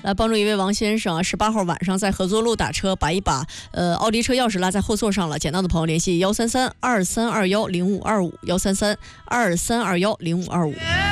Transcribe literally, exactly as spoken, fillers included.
呃，帮助一位王先生啊，十八号晚上在合作路打车，把一把呃奥迪车钥匙落在后座上了。捡到的朋友联系幺三三二三二幺零五二五幺三三二三二幺零五二五。